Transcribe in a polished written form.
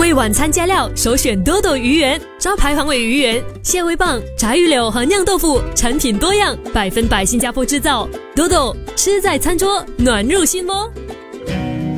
为晚餐加料，首选多多鱼圆、招牌黄尾鱼圆、蟹味棒、炸鱼柳和酿豆腐，产品多样，100%新加坡制造。多多吃在餐桌，暖入心窝。